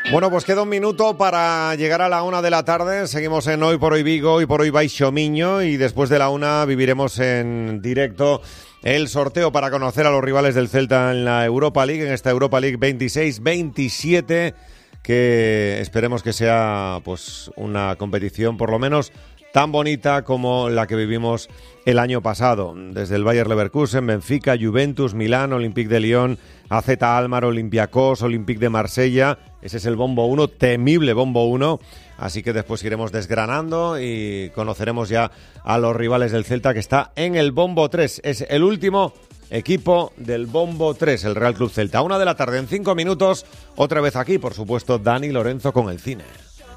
Bueno, pues queda un minuto para llegar a la 1 de la tarde. Seguimos en Hoy por Hoy Vigo, Hoy por Hoy Baixo Miño, y después de la 1 viviremos en directo el sorteo para conocer a los rivales del Celta en la Europa League, en esta Europa League 26-27, que esperemos que sea pues una competición por lo menos tan bonita como la que vivimos el año pasado. Desde el Bayer Leverkusen, Benfica, Juventus, Milán, Olympique de Lyon, AZ Alkmaar, Olympiacos, Olympique de Marsella. Ese es el bombo 1, temible bombo 1. Así que después iremos desgranando y conoceremos ya a los rivales del Celta, que está en el bombo 3. Es el último equipo del bombo 3, el Real Club Celta. 1 de la tarde, en 5 minutos, otra vez aquí, por supuesto, Dani Lorenzo con el cine.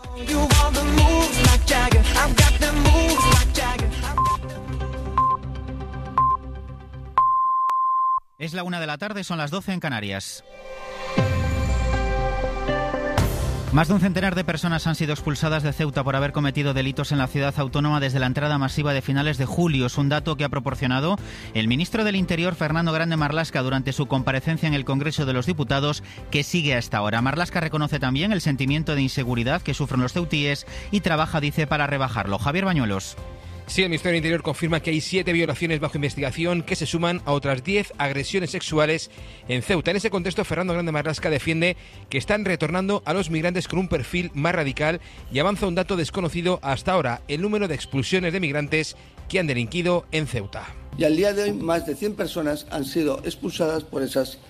Es la 1 de la tarde, son las 12 en Canarias. Más de un centenar de personas han sido expulsadas de Ceuta por haber cometido delitos en la ciudad autónoma desde la entrada masiva de finales de julio. Es un dato que ha proporcionado el ministro del Interior, Fernando Grande Marlaska, durante su comparecencia en el Congreso de los Diputados, que sigue hasta ahora. Marlaska reconoce también el sentimiento de inseguridad que sufren los ceutíes y trabaja, dice, para rebajarlo. Javier Bañuelos. Sí, el Ministerio del Interior confirma que hay 7 violaciones bajo investigación que se suman a otras 10 agresiones sexuales en Ceuta. En ese contexto, Fernando Grande Marlaska defiende que están retornando a los migrantes con un perfil más radical y avanza un dato desconocido hasta ahora: el número de expulsiones de migrantes que han delinquido en Ceuta. Y al día de hoy, más de 100 personas han sido expulsadas por esas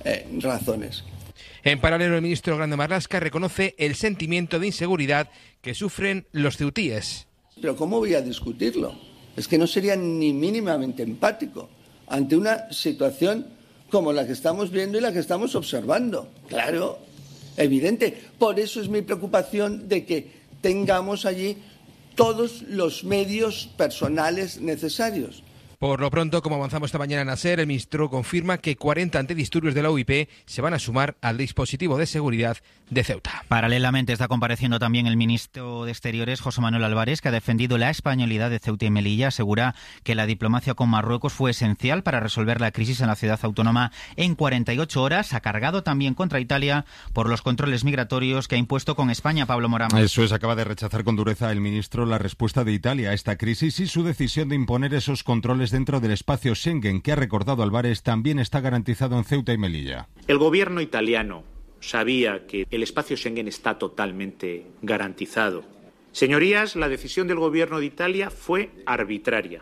razones. En paralelo, el ministro Grande Marlaska reconoce el sentimiento de inseguridad que sufren los ceutíes. Pero ¿cómo voy a discutirlo? Es que no sería ni mínimamente empático ante una situación como la que estamos viendo y la que estamos observando. Claro, evidente. Por eso es mi preocupación de que tengamos allí todos los medios personales necesarios. Por lo pronto, como avanzamos esta mañana en ASER, el ministro confirma que 40 antidisturbios de la UIP se van a sumar al dispositivo de seguridad de Ceuta. Paralelamente está compareciendo también el ministro de Exteriores, José Manuel Álvarez, que ha defendido la españolidad de Ceuta y Melilla. Asegura que la diplomacia con Marruecos fue esencial para resolver la crisis en la ciudad autónoma en 48 horas. Ha cargado también contra Italia por los controles migratorios que ha impuesto con España. Pablo Morán. Eso es, acaba de rechazar con dureza el ministro la respuesta de Italia a esta crisis y su decisión de imponer esos controles dentro del espacio Schengen, que ha recordado Álvarez también está garantizado en Ceuta y Melilla. El gobierno italiano sabía que el espacio Schengen está totalmente garantizado. Señorías, la decisión del gobierno de Italia fue arbitraria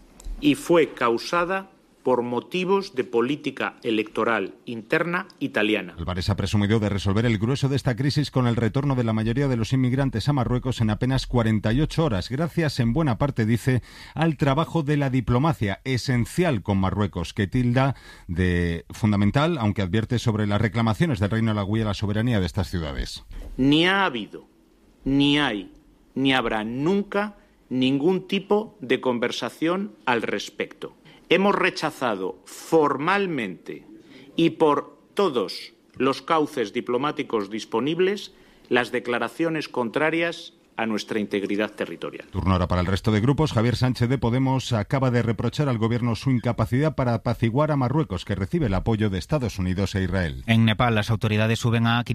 y fue causada por motivos de política electoral interna italiana. Álvarez ha presumido de resolver el grueso de esta crisis con el retorno de la mayoría de los inmigrantes a Marruecos en apenas 48 horas, gracias en buena parte, dice, al trabajo de la diplomacia, esencial con Marruecos, que tilda de fundamental, aunque advierte sobre las reclamaciones del Reino de la Guía a la soberanía de estas ciudades. Ni ha habido, ni hay, ni habrá nunca ningún tipo de conversación al respecto. Hemos rechazado formalmente y por todos los cauces diplomáticos disponibles las declaraciones contrarias a nuestra integridad territorial. Turno ahora para el resto de grupos. Javier Sánchez de Podemos acaba de reprochar al gobierno su incapacidad para apaciguar a Marruecos, que recibe el apoyo de Estados Unidos e Israel. En Nepal, las autoridades suben a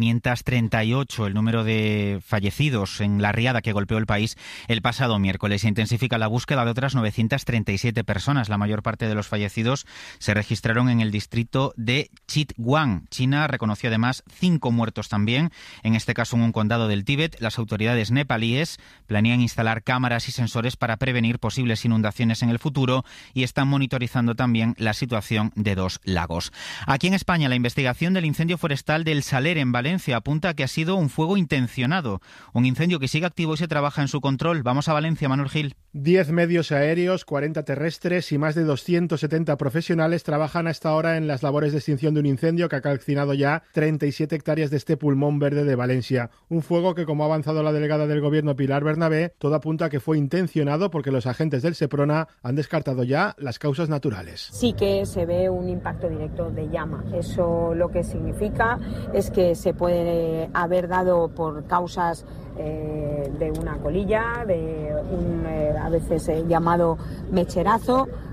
538 el número de fallecidos en la riada que golpeó el país el pasado miércoles. Se intensifica la búsqueda de otras 937 personas. La mayor parte de los fallecidos se registraron en el distrito de Chitwan. China reconoció además 5 muertos también, en este caso en un condado del Tíbet. Las autoridades nepalíes planean instalar cámaras y sensores para prevenir posibles inundaciones en el futuro y están monitorizando también la situación de 2 lagos. Aquí en España, la investigación del incendio forestal del Saler en Valencia apunta a que ha sido un fuego intencionado, un incendio que sigue activo y se trabaja en su control. Vamos a Valencia, Manuel Gil. 10 medios aéreos, 40 terrestres y más de 270 profesionales trabajan hasta ahora en las labores de extinción de un incendio que ha calcinado ya 37 hectáreas de este pulmón verde de Valencia. Un fuego que, como ha avanzado la delegada del Gobierno Pilar Bernabé, todo apunta a que fue intencionado porque los agentes del Seprona han descartado ya las causas naturales. Sí que se ve un impacto directo de llama. Eso lo que significa es que se puede haber dado por causas de una colilla, de un a veces llamado mecherazo,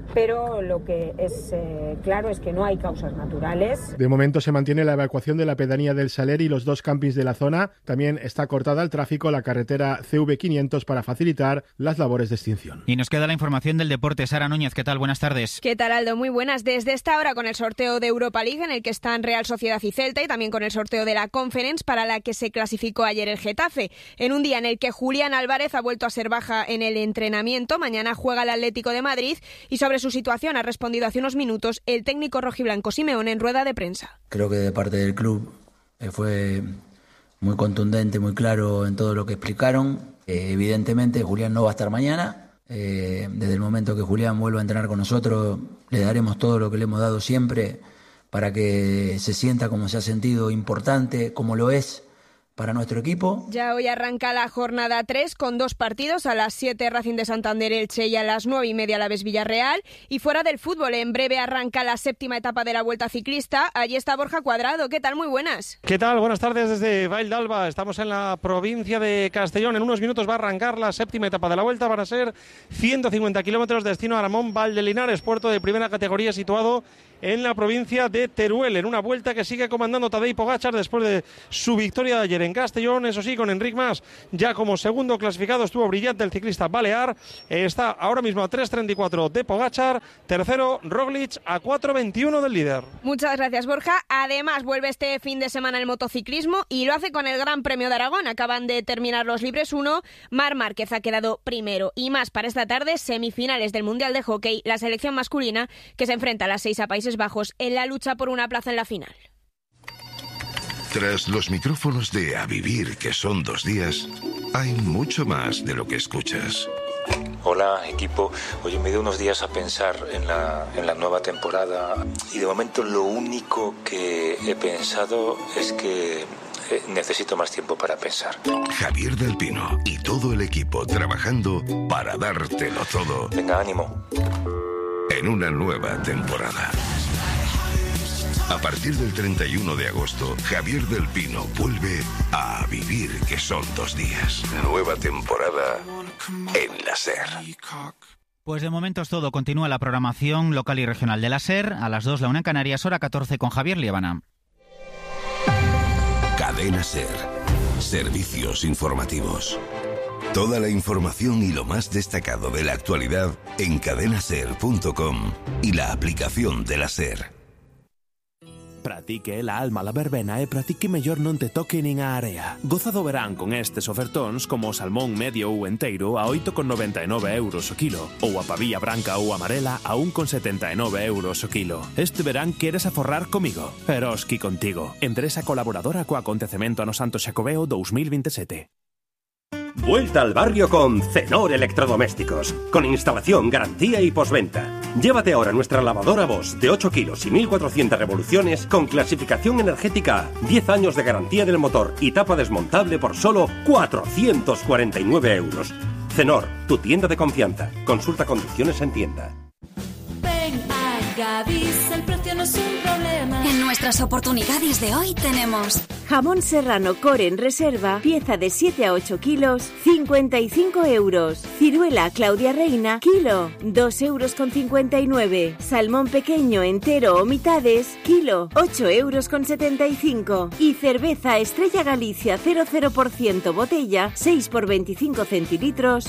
pero lo que es claro es que no hay causas naturales. De momento se mantiene la evacuación de la pedanía del Saler y los 2 campings de la zona. También está cortada al tráfico la carretera CV500 para facilitar las labores de extinción. Y nos queda la información del deporte. Sara Núñez, ¿qué tal? Buenas tardes. ¿Qué tal, Aldo? Muy buenas. Desde esta hora con el sorteo de Europa League, en el que están Real Sociedad y Celta, y también con el sorteo de la Conference, para la que se clasificó ayer el Getafe. En un día en el que Julián Álvarez ha vuelto a ser baja en el entrenamiento, mañana juega el Atlético de Madrid, y sobre su situación ha respondido hace unos minutos el técnico rojiblanco Simeone en rueda de prensa. Creo que de parte del club fue muy contundente, muy claro en todo lo que explicaron. Evidentemente Julián no va a estar mañana. Desde el momento que Julián vuelva a entrenar con nosotros, le daremos todo lo que le hemos dado siempre para que se sienta como se ha sentido, importante, como lo es para nuestro equipo. Ya hoy arranca la jornada 3 con 2 partidos, a las 7 Racing de Santander Elche y a las 9:30 Alavés Villarreal. Y fuera del fútbol, en breve arranca la 7ª etapa de la Vuelta Ciclista. Allí está Borja Cuadrado. ¿Qué tal? Muy buenas. ¿Qué tal? Buenas tardes desde Vall d'Alba. Estamos en la provincia de Castellón. En unos minutos va a arrancar la 7ª etapa de la Vuelta. Van a ser 150 kilómetros destino a Aramón, Valdelinares, puerto de primera categoría situado en la provincia de Teruel, en una vuelta que sigue comandando Tadej Pogačar después de su victoria de ayer en Castellón. Eso sí, con Enric Mas ya como segundo clasificado. Estuvo brillante el ciclista balear. Está ahora mismo a 3:34 de Pogačar. Tercero Roglic, a 4:21 del líder. Muchas gracias, Borja. Además, vuelve este fin de semana el motociclismo y lo hace con el Gran Premio de Aragón. Acaban de terminar los Libres 1. Marc Márquez ha quedado primero. Y más para esta tarde, semifinales del Mundial de Hockey, la selección masculina que se enfrenta a las 6 a Países Bajos en la lucha por una plaza en la final. Tras los micrófonos de A Vivir, que son 2 días, hay mucho más de lo que escuchas. Hola, equipo. Oye, me dio unos días a pensar en la nueva temporada y de momento lo único que he pensado es que necesito más tiempo para pensar. Javier del Pino y todo el equipo trabajando para dártelo todo. Venga, ánimo. En una nueva temporada. A partir del 31 de agosto, Javier del Pino vuelve a Vivir, que son 2 días. Nueva temporada en la SER. Pues de momento es todo. Continúa la programación local y regional de la SER. A las 2, la 1 en Canarias, hora 14 con Javier Liébana. Cadena SER. Servicios informativos. Toda la información y lo más destacado de la actualidad en cadenaser.com y la aplicación de la SER. Pratique la alma la verbena e pratique mellor non te toque nin a area. Goza do verán con estes ofertóns como o salmón medio ou enteiro a 8,99 euros o kilo ou a pavía branca ou amarela a 1,79 euros o kilo. Este verán queres aforrar comigo. Eroski contigo. Empresa colaboradora co acontecemento ano Santo Xacobeo 2027. Vuelta al barrio con Cenor Electrodomésticos, con instalación, garantía y postventa. Llévate ahora nuestra lavadora Bosch de 8 kilos y 1400 revoluciones con clasificación energética, 10 años de garantía del motor y tapa desmontable por solo 449 euros. Cenor, tu tienda de confianza. Consulta condiciones en tienda. Ven a Gadis, el precio no es un problema. En nuestras oportunidades de hoy tenemos jamón serrano core en reserva, pieza de 7 a 8 kilos, 55 euros. Ciruela Claudia Reina, kilo, 2,59 euros. Salmón pequeño, entero o mitades, kilo, 8,75 euros. Y cerveza Estrella Galicia 00% botella, 6 por 25 centilitros,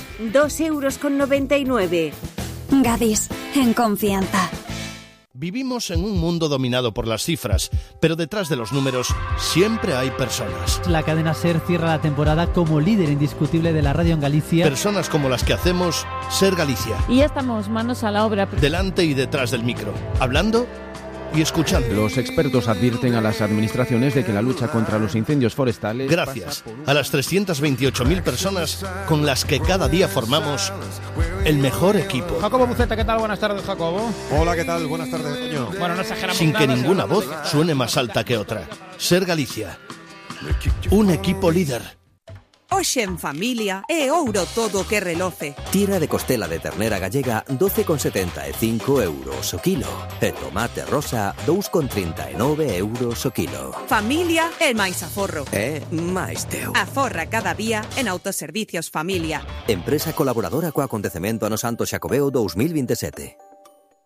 2,99 euros. Gadis, en confianza. Vivimos en un mundo dominado por las cifras, pero detrás de los números siempre hay personas. La cadena SER cierra la temporada como líder indiscutible de la radio en Galicia. Personas como las que hacemos SER Galicia. Y ya estamos manos a la obra. Delante y detrás del micro, hablando y escuchando. Los expertos advierten a las administraciones de que la lucha contra los incendios forestales... Gracias a las 328.000 personas con las que cada día formamos el mejor equipo. Jacobo Buceta, ¿qué tal? Buenas tardes, Jacobo. Hola, ¿qué tal? Buenas tardes, Toño. Bueno, no exageramos Sin nada, que ninguna voz suene más alta que otra. SER Galicia. Un equipo líder. Hoxe en familia é ouro todo que reloce. Tira de costela de ternera gallega 12,75 euros o kilo. E tomate rosa 2,39 euros o kilo. Familia é máis aforro. É máis teu. Aforra cada día en Autoservicios Familia. Empresa colaboradora co acontecemento ano Santo Xacobeo 2027.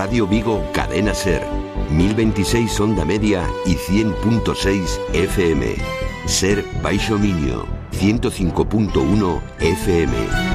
Radio Vigo Cadena Ser, 1026 onda media y 100.6 FM. Ser Baixo Miño, 105.1 FM.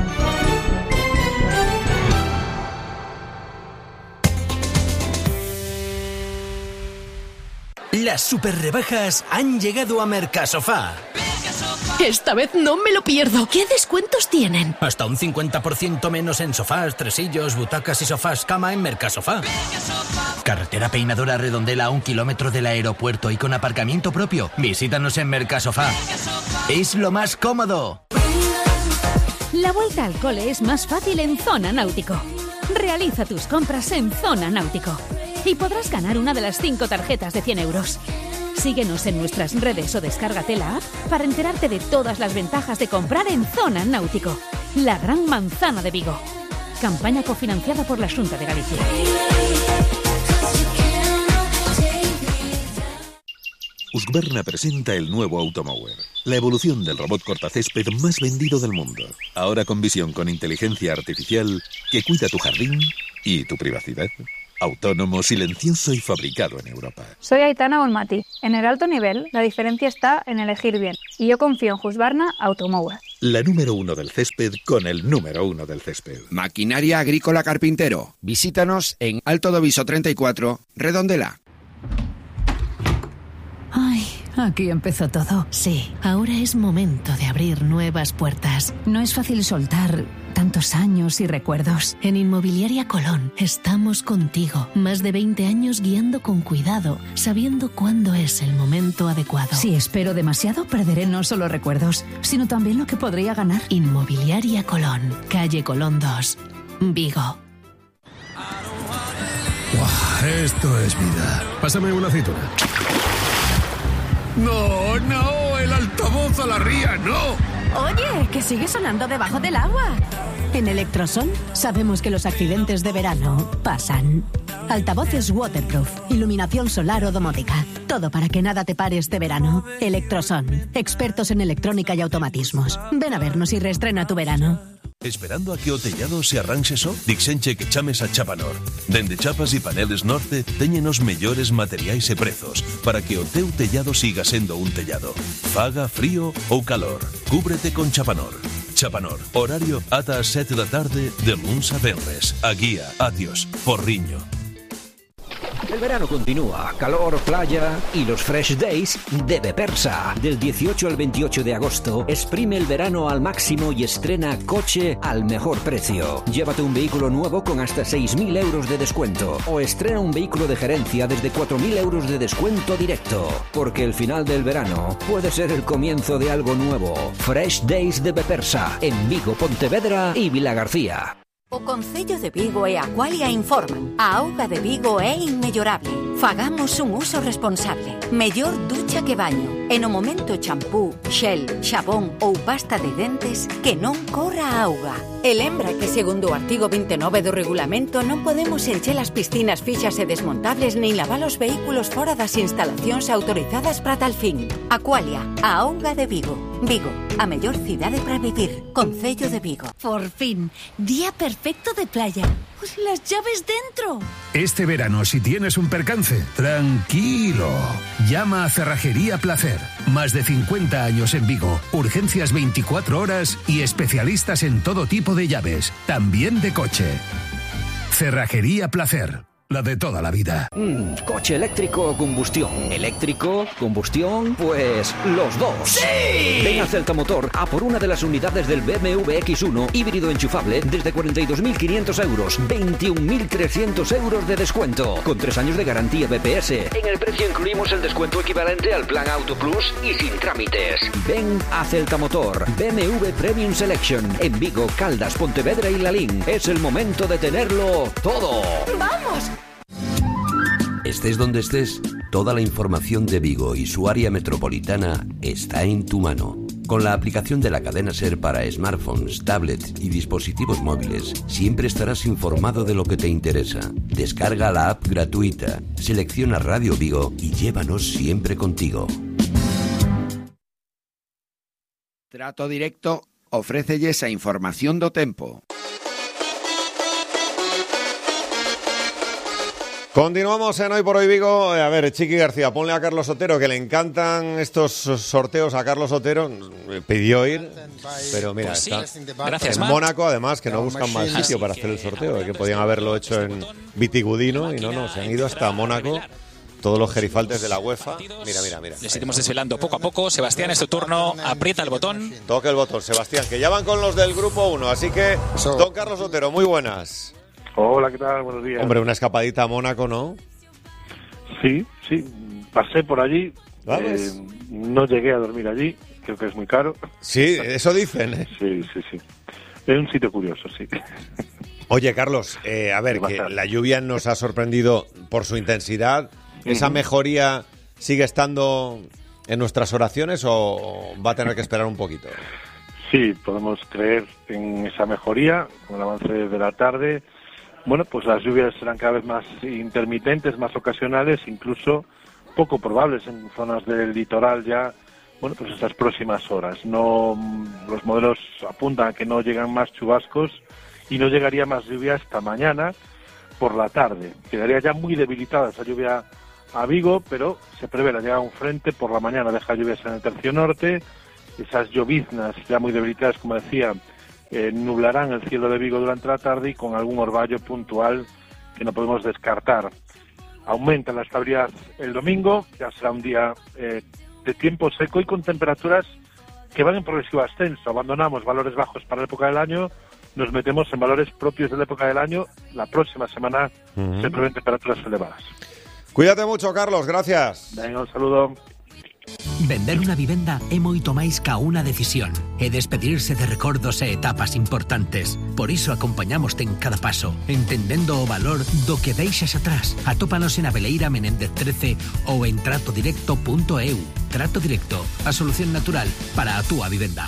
Las super rebajas han llegado a Mercasofá. Esta vez no me lo pierdo. ¿Qué descuentos tienen? Hasta un 50% menos en sofás, tresillos, butacas y sofás cama en Mercasofá. Carretera Peinadora Redondela a 1 kilómetro del aeropuerto y con aparcamiento propio. Visítanos en Mercasofá. Es lo más cómodo. La vuelta al cole es más fácil en Zona Náutico. Realiza tus compras en Zona Náutico y podrás ganar una de las 5 tarjetas de 100 euros. Síguenos en nuestras redes o descárgate la app para enterarte de todas las ventajas de comprar en Zona Náutico, la gran manzana de Vigo. Campaña cofinanciada por la Xunta de Galicia. Husqvarna presenta el nuevo Automower, la evolución del robot cortacésped más vendido del mundo. Ahora con visión con inteligencia artificial que cuida tu jardín y tu privacidad. Autónomo, silencioso y fabricado en Europa. Soy Aitana Bonmati. En el alto nivel, la diferencia está en elegir bien. Y yo confío en Husqvarna Automower. La número 1 del césped con el número 1 del césped. Maquinaria Agrícola Carpintero. Visítanos en Alto do Viso 34, Redondela. Ay, aquí empezó todo. Sí, ahora es momento de abrir nuevas puertas. No es fácil soltar tantos años y recuerdos. En Inmobiliaria Colón estamos contigo. Más de 20 años guiando con cuidado, sabiendo cuándo es el momento adecuado. Si espero demasiado, perderé no solo recuerdos, sino también lo que podría ganar. Inmobiliaria Colón, calle Colón 2, Vigo. Wow, esto es vida. Pásame una aceituna. ¡No, no! ¡El altavoz a la ría, no! Oye, que sigue sonando debajo del agua. En Electrosol sabemos que los accidentes de verano pasan. Altavoces waterproof, iluminación solar o domótica. Todo para que nada te pare este verano. Electroson, expertos en electrónica y automatismos. Ven a vernos y reestrena tu verano. Esperando a que o tellado se arranxe só? Dixenche que chames a Chapanor. Dende chapas e paneles norte teñen os mellores materiais e prezos para que o teu tellado siga sendo un tellado. Faga frío ou calor. Cúbrete con Chapanor. Chapanor, horario ata as 7 da tarde de luns a venres. A guía, Atios, Porriño. El verano continúa, calor, playa y los Fresh Days de Bepersa. Del 18 al 28 de agosto, exprime el verano al máximo y estrena coche al mejor precio. Llévate un vehículo nuevo con hasta 6.000 euros de descuento o estrena un vehículo de gerencia desde 4.000 euros de descuento directo. Porque el final del verano puede ser el comienzo de algo nuevo. Fresh Days de Bepersa, en Vigo, Pontevedra y Vilagarcía. O Concello de Vigo e Aqualia informan. A auga de Vigo é inmellorable. Fagamos un uso responsable. Mellor ducha que baño. E no momento champú, xel, xabón ou pasta de dentes, que non corra a auga. E lembra que segundo o artigo 29 do regulamento non podemos encher as piscinas fixas e desmontables nin lavar os vehículos fora das instalacións autorizadas para tal fin. Aqualia, a auga de Vigo. Vigo, a mellor cidade para vivir. Concello de Vigo. Por fin, día perfecto de playa. Pues las llaves dentro. Este verano, si tienes un percance, tranquilo. Llama a Cerrajería Placer. Más de 50 años en Vigo. Urgencias 24 horas y especialistas en todo tipo de llaves, también de coche. Cerrajería Placer. La de toda la vida. ¿Coche eléctrico o combustión? ¿Eléctrico? ¿Combustión? Pues los dos. ¡Sí! Ven a Celta Motor a por una de las unidades del BMW X1 híbrido enchufable desde 42.500 euros, 21.300 euros de descuento, con 3 años de garantía BPS. En el precio incluimos el descuento equivalente al plan Auto Plus y sin trámites. Ven a Celta Motor, BMW Premium Selection, en Vigo, Caldas, Pontevedra y Lalín. Es el momento de tenerlo todo. ¡Vamos! Estés donde estés, toda la información de Vigo y su área metropolitana está en tu mano. Con la aplicación de la cadena SER para smartphones, tablets y dispositivos móviles, siempre estarás informado de lo que te interesa. Descarga la app gratuita, selecciona Radio Vigo y llévanos siempre contigo. Trato Directo ofrécelles a información do tempo. Continuamos en Hoy por Hoy Vigo. A ver, Chiqui García, ponle a Carlos Otero, que le encantan estos sorteos. A Carlos Otero pidió ir, pero mira, pues está gracias, en Mónaco, además, que no buscan más sitio para hacer el sorteo, que podían haberlo hecho en Vitigudino, y no, se han ido hasta Mónaco. Todos los gerifaltes de la UEFA. Mira. Les iremos desvelando poco a poco. Sebastián, es tu turno. Aprieta el botón. Toque el botón, Sebastián, que ya van con los del grupo 1. Así que, don Carlos Otero, muy buenas. Hola, ¿qué tal? Buenos días. Hombre, una escapadita a Mónaco, ¿no? Sí, pasé por allí. No llegué a dormir allí, creo que es muy caro. Sí, eso dicen, ¿eh? Sí. Es un sitio curioso, sí. Oye, Carlos, a ver, que la lluvia nos ha sorprendido por su intensidad. ¿Esa mejoría sigue estando en nuestras oraciones o va a tener que esperar un poquito? Sí, podemos creer en esa mejoría con el avance de la tarde. Bueno, pues las lluvias serán cada vez más intermitentes, más ocasionales, incluso poco probables en zonas del litoral ya, bueno, pues estas próximas horas. No, los modelos apuntan a que no llegan más chubascos y no llegaría más lluvia hasta mañana por la tarde. Quedaría ya muy debilitada esa lluvia a Vigo, pero se prevé la llegada de un frente por la mañana, deja lluvias en el tercio norte. Esas lloviznas ya muy debilitadas, como decía, nublarán el cielo de Vigo durante la tarde y con algún orvallo puntual que no podemos descartar. Aumenta la estabilidad el domingo, ya será un día de tiempo seco y con temperaturas que van en progresivo ascenso. Abandonamos valores bajos para la época del año, nos metemos en valores propios de la época del año. La próxima semana se prevén temperaturas elevadas. Cuídate mucho, Carlos, gracias. Venga, un saludo. Vender unha vivenda é moito máis ca unha decisión. É despedirse de recordos e etapas importantes. Por iso acompañamoste en cada paso, entendendo o valor do que deixas atrás. Atópanos en Abeleira Menéndez 13 ou en tratodirecto.eu. Trato Directo, a solución natural para a túa vivenda.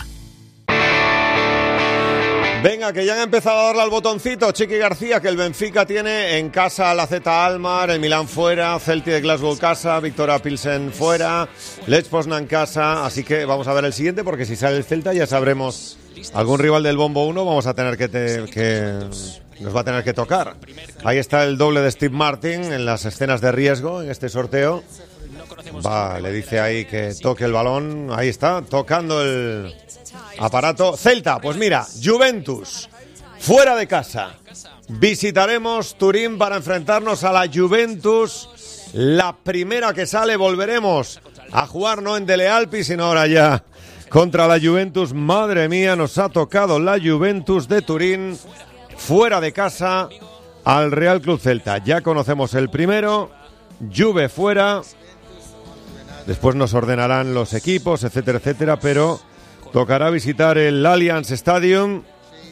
Venga, que ya han empezado a darle al botoncito, Chiqui García, que el Benfica tiene en casa la AZ Alkmaar, el Milán fuera, Celtic de Glasgow casa, Victoria Pilsen fuera, Lech Poznan casa, así que vamos a ver el siguiente, porque si sale el Celta ya sabremos algún rival del Bombo 1, vamos a tener que nos va a tener que tocar. Ahí está el doble de Steve Martin en las escenas de riesgo en este sorteo. Le dice ahí que toque el balón, ahí está, tocando el aparato. Celta, pues mira, Juventus, fuera de casa. Visitaremos Turín para enfrentarnos a la Juventus. La primera que sale, volveremos a jugar no en Dele Alpi, sino ahora ya contra la Juventus. Madre mía, nos ha tocado la Juventus de Turín, fuera de casa, al Real Club Celta. Ya conocemos el primero, Juve fuera. Después nos ordenarán los equipos, etcétera, etcétera, pero tocará visitar el Allianz Stadium.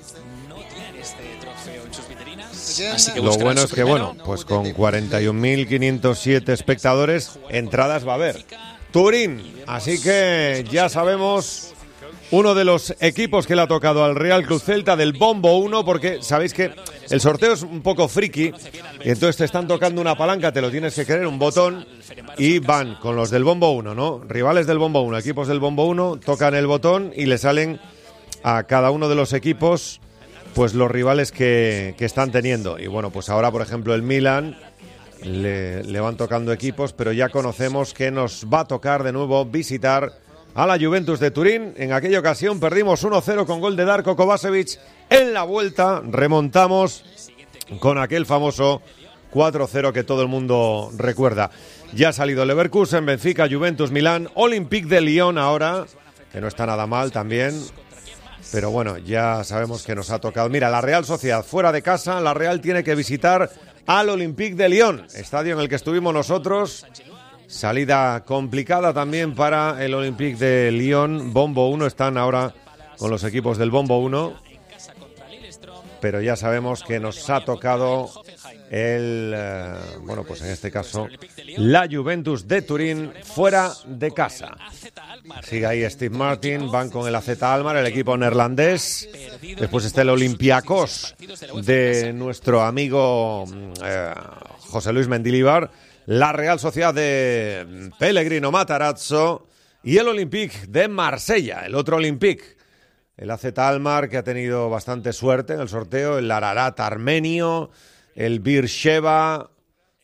Lo bueno es que, bueno, pues con 41.507 espectadores, entradas va a haber. Turín, así que ya sabemos uno de los equipos que le ha tocado al Real Club Celta del Bombo 1, porque sabéis que el sorteo es un poco friki, y entonces te están tocando una palanca, te lo tienes que querer, un botón, y van con los del Bombo 1, ¿no? Rivales del Bombo 1, equipos del Bombo 1, tocan el botón y le salen a cada uno de los equipos pues los rivales que están teniendo. Y bueno, pues ahora, por ejemplo, el Milan le van tocando equipos, pero ya conocemos que nos va a tocar de nuevo visitar a la Juventus de Turín. En aquella ocasión perdimos 1-0 con gol de Darko Kovačević. En la vuelta remontamos con aquel famoso 4-0 que todo el mundo recuerda. Ya ha salido Leverkusen, Benfica, Juventus, Milán, Olympique de Lyon ahora, que no está nada mal también. Pero bueno, ya sabemos que nos ha tocado. Mira, la Real Sociedad fuera de casa, la Real tiene que visitar al Olympique de Lyon, estadio en el que estuvimos nosotros. Salida complicada también para el Olympique de Lyon. Bombo 1 están ahora con los equipos del Bombo 1. Pero ya sabemos que nos ha tocado bueno, pues en este caso, la Juventus de Turín fuera de casa. Sigue ahí Steve Martin, van con el AZ Alkmaar, el equipo neerlandés. Después está el Olympiacos de nuestro amigo José Luis Mendilibar. La Real Sociedad de Pellegrino Matarazzo y el Olympique de Marsella, el otro Olympique. El AZ Alkmaar, que ha tenido bastante suerte en el sorteo, el Ararat armenio, el Beersheva,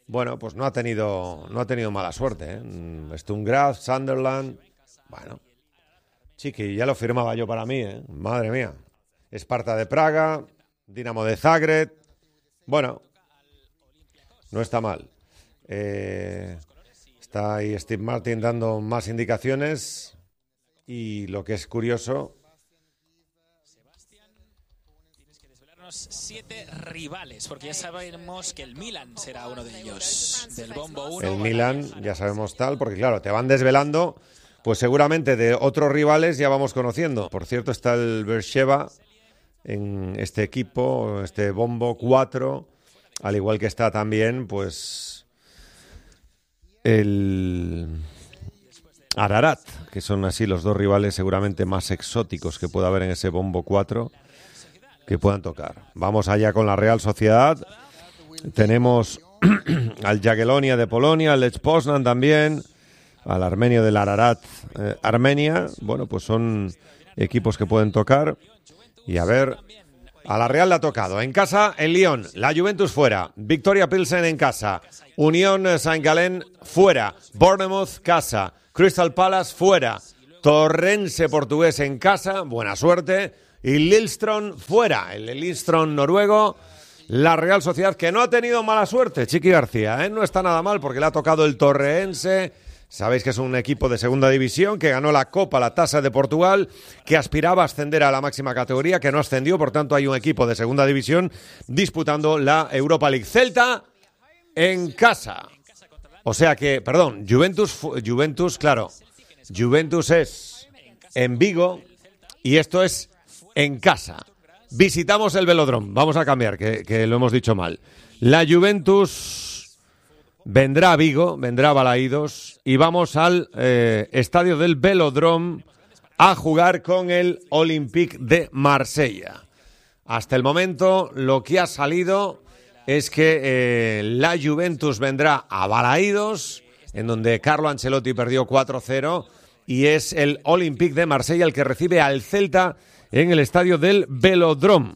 bueno, pues no ha tenido mala suerte, ¿eh? Sturm Graz, Sunderland, bueno, chiqui, ya lo firmaba yo para mí, ¿eh? Madre mía. Sparta de Praga, Dinamo de Zagreb, bueno, no está mal. Está ahí Steve Martin dando más indicaciones y lo que es curioso... 7 rivales, porque ya sabemos que el Milan será uno de ellos, del bombo 1. El Milan, ya sabemos tal, porque claro, te van desvelando, pues seguramente de otros rivales ya vamos conociendo. Por cierto, está el Beersheba en este equipo, este bombo 4, al igual que está también, pues, el Ararat, que son así los dos rivales seguramente más exóticos que pueda haber en ese bombo 4. Que puedan tocar. Vamos allá con la Real Sociedad. Tenemos al Jagiellonia de Polonia, al Lech Poznan también, al armenio del Ararat Armenia. Bueno, pues son equipos que pueden tocar. Y a ver, a la Real le ha tocado. En casa, el Lyon, la Juventus fuera, Victoria Pilsen en casa, Unión Saint-Gallen fuera, Bournemouth casa, Crystal Palace fuera, Torrense portugués en casa, buena suerte. Y Lillestrøm fuera, el Lillestrøm noruego, la Real Sociedad que no ha tenido mala suerte, Chiqui García, ¿eh? No está nada mal porque le ha tocado el Torrense, sabéis que es un equipo de segunda división que ganó la Copa, la Taça de Portugal, que aspiraba a ascender a la máxima categoría, que no ascendió, por tanto hay un equipo de segunda división disputando la Europa League. Celta en casa, o sea que, perdón, Juventus, claro, Juventus es en Vigo y esto es en casa. Visitamos el Velódromo. Vamos a cambiar, que lo hemos dicho mal. La Juventus vendrá a Vigo, vendrá a Balaídos y vamos al estadio del Velódromo a jugar con el Olympique de Marsella. Hasta el momento lo que ha salido es que la Juventus vendrá a Balaídos, en donde Carlo Ancelotti perdió 4-0, y es el Olympique de Marsella el que recibe al Celta en el estadio del Velódromo.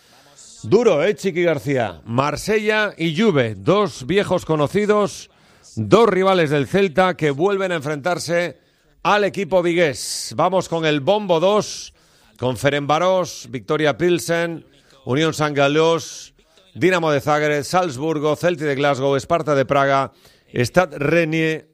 Duro, Chiqui García. Marsella y Juve, dos viejos conocidos, dos rivales del Celta que vuelven a enfrentarse al equipo vigués. Vamos con el bombo 2, con Ferencváros, Victoria Pilsen, Unión Saint-Galois, Dinamo de Zagreb, Salzburgo, Celtic de Glasgow, Sparta de Praga, Stade Rennais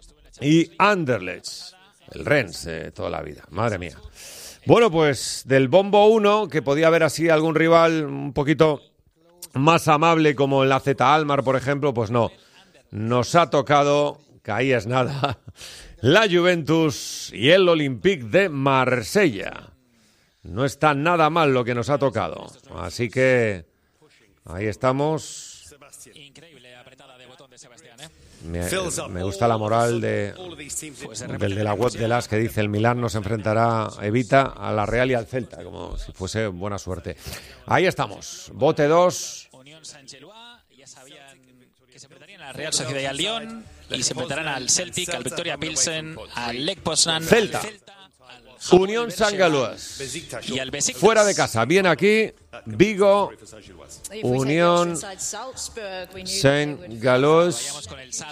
y Anderlecht. El Rennes de toda la vida, madre mía. Bueno, pues del bombo 1, que podía haber así algún rival un poquito más amable como el AZ Alkmaar, por ejemplo, pues no. Nos ha tocado, que ahí es nada, la Juventus y el Olympique de Marsella. No está nada mal lo que nos ha tocado. Así que ahí estamos. Increíble apretada de botón de Sebastián, ¿eh? Me gusta la moral del de la web de las que dice: el Milán nos enfrentará, evita a la Real y al Celta, como si fuese buena suerte. Ahí estamos, bote 2. Unión Saint-Galois, ya sabían que se enfrentarían a la Real Sociedad y al Lyon, y se enfrentarán al Celtic, al Victoria Pilsen, al Lech Poznan, Celta. Unión Saint-Galois y al Besiktas. fuera de casa, bien aquí, Vigo, Unión Saint-Galois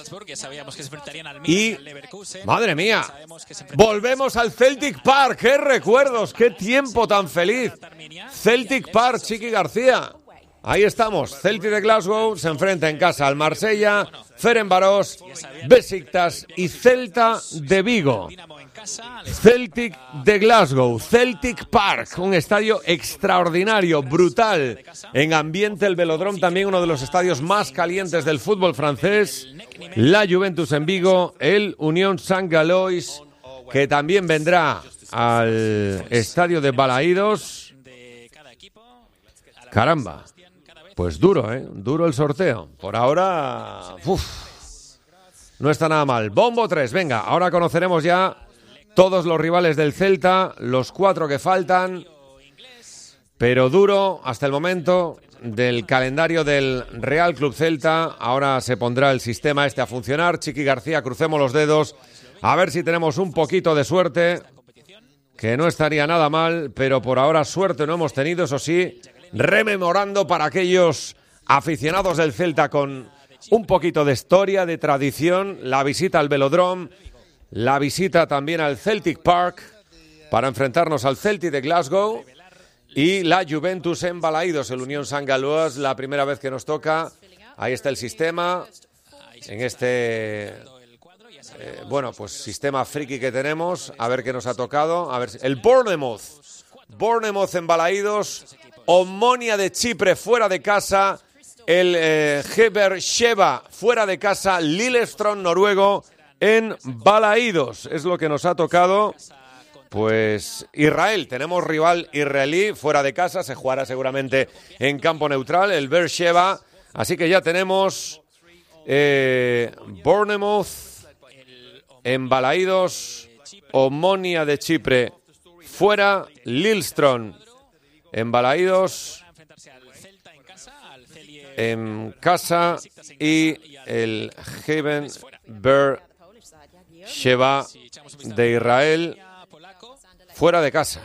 y, madre mía, volvemos al Celtic Park. ¡Qué recuerdos! ¡Qué tiempo tan feliz! Celtic Park, Chiqui García. Ahí estamos, Celtic de Glasgow se enfrenta en casa al Marsella, Ferencváros, Besiktas y Celta de Vigo. Celtic de Glasgow, Celtic Park, un estadio extraordinario, brutal, en ambiente el Velódromo, también uno de los estadios más calientes del fútbol francés. La Juventus en Vigo, el Unión Saint-Galois, que también vendrá al estadio de Balaídos. Caramba, pues duro, duro el sorteo. Por ahora, no está nada mal. Bombo 3, venga, ahora conoceremos ya todos los rivales del Celta, los 4 que faltan, pero duro hasta el momento del calendario del Real Club Celta. Ahora se pondrá el sistema a funcionar. Chiqui García, crucemos los dedos, a ver si tenemos un poquito de suerte, que no estaría nada mal, pero por ahora suerte no hemos tenido, eso sí, rememorando para aquellos aficionados del Celta con un poquito de historia, de tradición, la visita al Velodrome, la visita también al Celtic Park para enfrentarnos al Celtic de Glasgow y la Juventus en Balaídos, el Unión Sant Galois, la primera vez que nos toca. Ahí está el sistema, en este, pues sistema friki que tenemos, a ver qué nos ha tocado. A ver, el Bournemouth en Balaídos, Omonia de Chipre fuera de casa, el Beersheva fuera de casa, Lillestrøm noruego en Balaídos, es lo que nos ha tocado. Pues Israel, tenemos rival israelí fuera de casa, se jugará seguramente en campo neutral, el Beersheva. Así que ya tenemos Bournemouth en Balaídos, Omonia de Chipre fuera, Lillestrøm en Balaídos en casa y el Beersheva de Israel fuera de casa.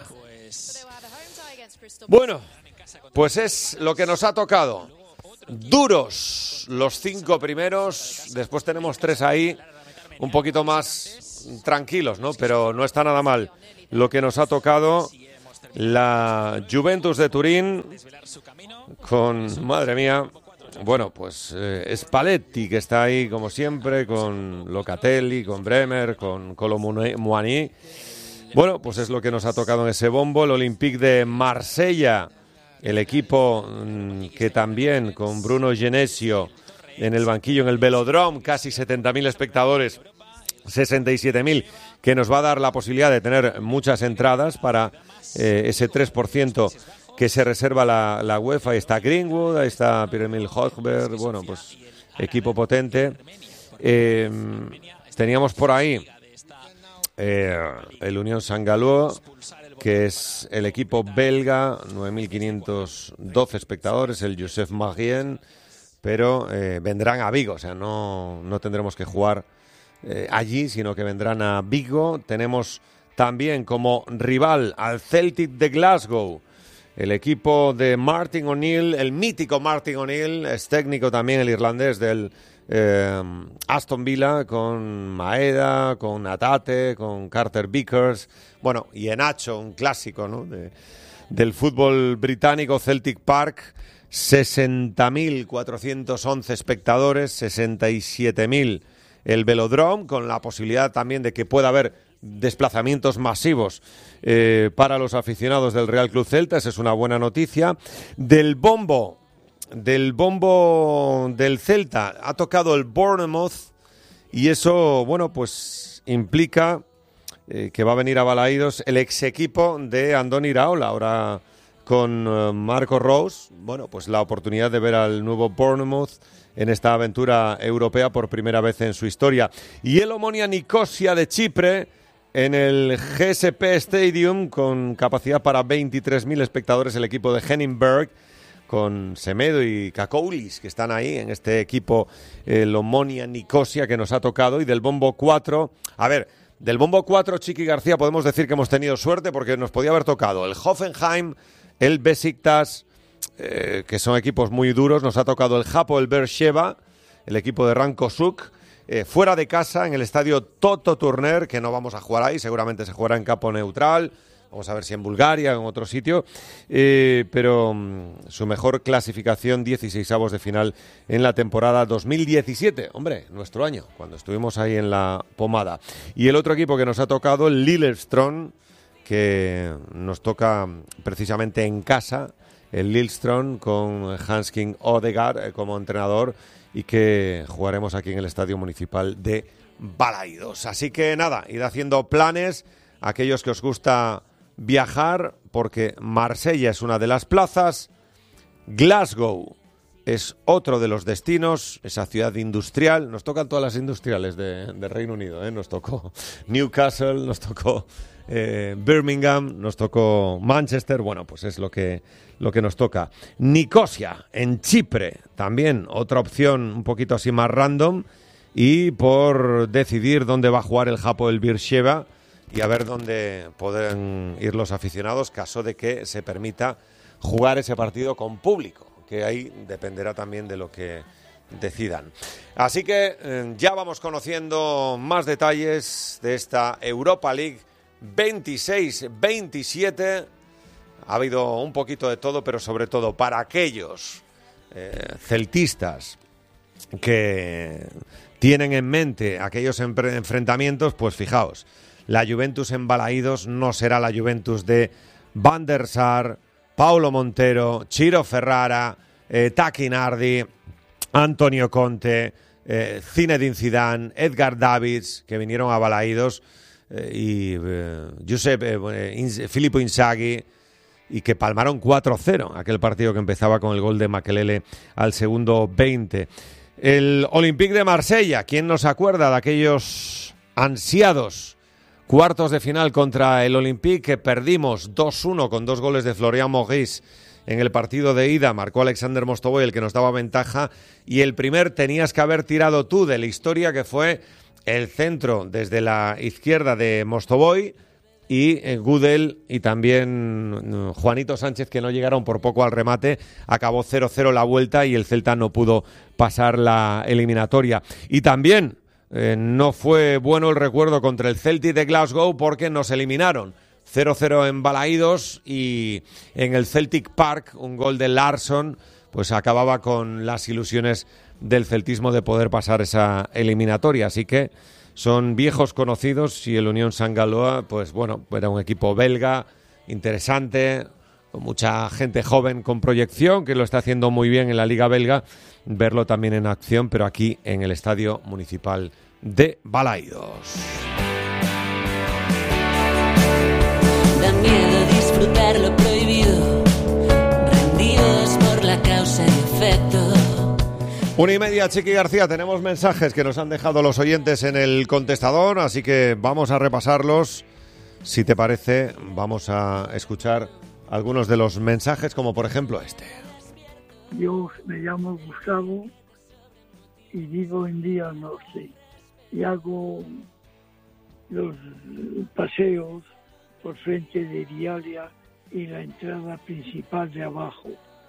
Bueno, pues es lo que nos ha tocado. Duros los 5 primeros, después tenemos 3 ahí, un poquito más tranquilos, ¿no? Pero no está nada mal lo que nos ha tocado. La Juventus de Turín con, madre mía, bueno, pues Spalletti, que está ahí como siempre, con Locatelli, con Bremer, con Kolo Muani. Bueno, pues es lo que nos ha tocado en ese bombo. El Olympique de Marsella, el equipo que también con Bruno Genesio en el banquillo, en el Velodrome, casi 70.000 espectadores, 67.000, que nos va a dar la posibilidad de tener muchas entradas para ese 3% que se reserva la UEFA. Ahí está Greenwood, ahí está Pierre-Emile Højbjerg, bueno, pues equipo potente. Teníamos por ahí el Unión Sant Galois, que es el equipo belga, 9.512 espectadores, el Joseph Marien, pero vendrán a Vigo, o sea, no tendremos que jugar allí, sino que vendrán a Vigo. Tenemos también como rival al Celtic de Glasgow, el equipo de Martin O'Neill, el mítico Martin O'Neill, es técnico también el irlandés del Aston Villa, con Maeda, con Atate, con Carter Vickers, bueno, y Enacho, un clásico, ¿no?, del fútbol británico. Celtic Park, 60.411 espectadores, 67.000 el Velodrome, con la posibilidad también de que pueda haber desplazamientos masivos para los aficionados del Real Club Celta. Esa es una buena noticia. Del bombo del Celta ha tocado el Bournemouth, y eso, bueno, pues implica que va a venir a Balaídos el ex equipo de Andoni Iraola, ahora con Marco Rose. Bueno, pues la oportunidad de ver al nuevo Bournemouth en esta aventura europea por primera vez en su historia. Y el Omonia Nicosia de Chipre en el GSP Stadium, con capacidad para 23.000 espectadores, el equipo de Henningberg, con Semedo y Kakoulis, que están ahí en este equipo, el Omonia Nicosia, que nos ha tocado. Y del bombo 4, a ver, del bombo 4, Chiqui García, podemos decir que hemos tenido suerte, porque nos podía haber tocado el Hoffenheim, el Besiktas, que son equipos muy duros. Nos ha tocado el Hapoel Beersheva, el equipo de Ranko Suk, fuera de casa en el estadio Toto Turner, que no vamos a jugar ahí, seguramente se jugará en campo neutral. Vamos a ver si en Bulgaria o en otro sitio, pero su mejor clasificación, 16avos de final en la temporada 2017. Hombre, nuestro año, cuando estuvimos ahí en la pomada. Y el otro equipo que nos ha tocado, el Lillestrøm, que nos toca precisamente en casa, el Lillestrøm, con Hans-King Odegaard como entrenador, y que jugaremos aquí en el Estadio Municipal de Balaídos. Así que nada, id haciendo planes, aquellos que os gusta viajar, porque Marsella es una de las plazas, Glasgow es otro de los destinos, esa ciudad industrial. Nos tocan todas las industriales de Reino Unido, Nos tocó Newcastle, nos tocó Birmingham, nos tocó Manchester. Bueno, pues es lo que nos toca. Nicosia, en Chipre, también otra opción un poquito así más random, y por decidir dónde va a jugar el Hapoel Beersheva y a ver dónde pueden ir los aficionados, caso de que se permita jugar ese partido con público, que ahí dependerá también de lo que decidan. Así que ya vamos conociendo más detalles de esta Europa League 26-27. Ha habido un poquito de todo, pero sobre todo para aquellos celtistas que tienen en mente aquellos enfrentamientos, pues fijaos, la Juventus en Balaídos no será la Juventus de Van der Sar, Paulo Montero, Ciro Ferrara, Taki Nardi, Antonio Conte, Zinedine Zidane, Edgar Davids, que vinieron a Balaídos, y Filippo Inzaghi, y que palmaron 4-0 aquel partido que empezaba con el gol de Makelele al segundo 20. El Olympique de Marsella, ¿quién nos acuerda de aquellos ansiados cuartos de final contra el Olympique que perdimos 2-1 con 2 goles de Florian Maurice en el partido de ida? Marcó Alexander Mostovoy, el que nos daba ventaja, y el primer tenías que haber tirado tú de la historia, que fue el centro desde la izquierda de Mostovoy, y Gudel y también Juanito Sánchez, que no llegaron por poco al remate. Acabó 0-0 la vuelta y el Celta no pudo pasar la eliminatoria. Y también no fue bueno el recuerdo contra el Celtic de Glasgow, porque nos eliminaron 0-0 en Balaídos, y en el Celtic Park un gol de Larsson pues acababa con las ilusiones del celtismo de poder pasar esa eliminatoria. Así que son viejos conocidos, y el Unión Saint-Galois, pues bueno, era un equipo belga interesante, con mucha gente joven con proyección, que lo está haciendo muy bien en la Liga belga. Verlo también en acción, pero aquí en el Estadio Municipal de Balaídos. Da miedo disfrutar lo prohibido, rendidos por la causa y efecto. 1:30, Chiqui García. Tenemos mensajes que nos han dejado los oyentes en el contestador, así que vamos a repasarlos. Si te parece, vamos a escuchar algunos de los mensajes, como por ejemplo este. Yo me llamo Gustavo y vivo en Vía Norte y hago los paseos por frente de Vialia y la entrada principal de abajo.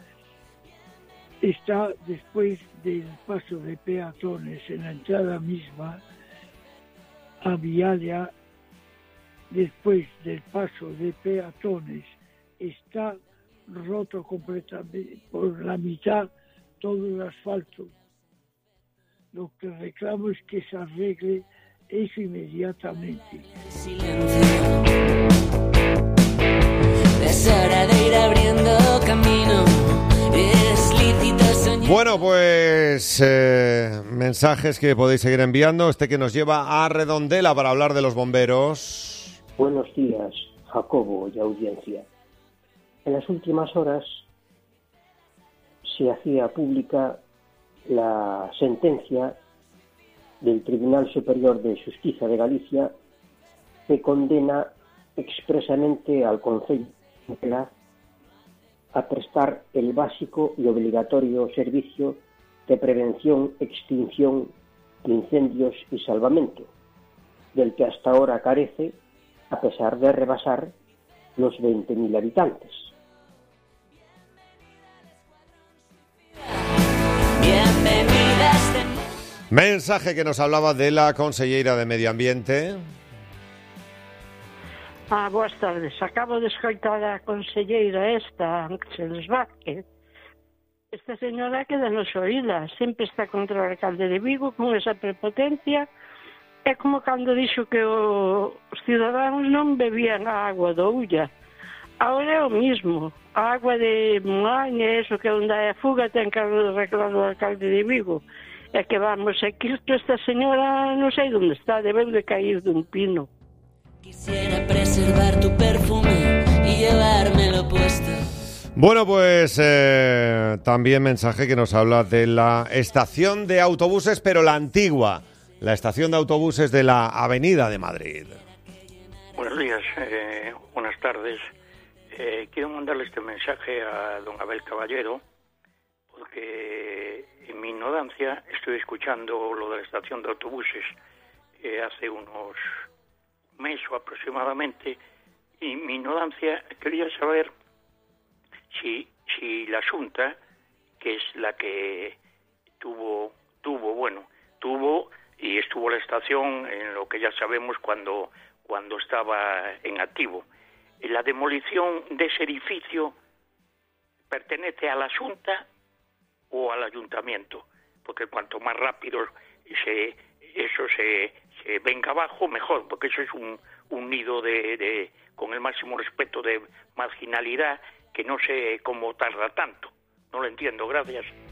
Está después del paso de peatones en la entrada misma a Vialia. Después del paso de peatones está roto completamente por la mitad todo el asfalto. Lo que reclamo es que se arregle eso inmediatamente. Es hora de ir abriendo camino. Bueno, pues mensajes que podéis seguir enviando. Este que nos lleva a Redondela para hablar de los bomberos. Buenos días, Jacobo y audiencia. En las últimas horas se hacía pública la sentencia del Tribunal Superior de Xustiza de Galicia, que condena expresamente al Concello a prestar el básico y obligatorio servicio de prevención, extinción de incendios y salvamento, del que hasta ahora carece, a pesar de rebasar los 20.000 habitantes. Mensaje que nos hablaba de la conselleira de Medio Ambiente. Boas tardes. Acabo de escoitar a conselleira esta, Ángeles Vázquez. Esta señora queda nos oída. Sempre está contra o alcalde de Vigo con esa prepotencia. É como cando dixo que os ciudadanos non bebían a agua do Ulla. Ahora é o mismo. A agua de Moaña, eso que onde hai a fuga, ten que arreglar o alcalde de Vigo. É que vamos, é que esta señora non sei onde está, debe de cair dun pino. Quisiera preservar tu perfume y llevármelo puesto. Bueno, pues también mensaje que nos habla de la estación de autobuses, pero la antigua, la estación de autobuses de la Avenida de Madrid. Buenos días, buenas tardes. Quiero mandarle este mensaje a don Abel Caballero, porque en mi ignorancia estoy escuchando lo de la estación de autobuses hace unos mes o aproximadamente, y mi ignorancia quería saber si la Xunta, que es la que tuvo y estuvo la estación en lo que ya sabemos cuando estaba en activo. La demolición de ese edificio pertenece a la Junta o al Ayuntamiento, porque cuanto más rápido eso se venga abajo, mejor, porque eso es un nido de con el máximo respeto de marginalidad, que no sé cómo tarda tanto. No lo entiendo, gracias.